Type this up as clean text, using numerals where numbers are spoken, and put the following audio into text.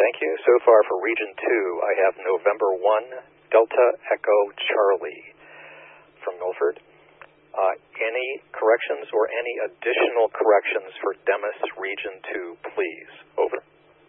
Thank you. So far for Region 2, I have November 1, Delta Echo Charlie from Milford. Any corrections or any additional corrections for Demis Region 2, please? Over.